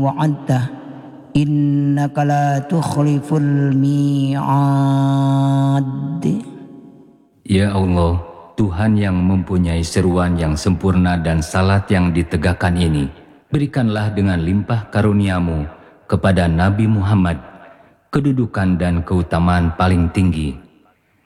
wa'adta innaka la tukhliful mi'ad. Ya Allah, Tuhan yang mempunyai seruan yang sempurna dan salat yang ditegakkan ini, berikanlah dengan limpah karuniamu kepada Nabi Muhammad kedudukan dan keutamaan paling tinggi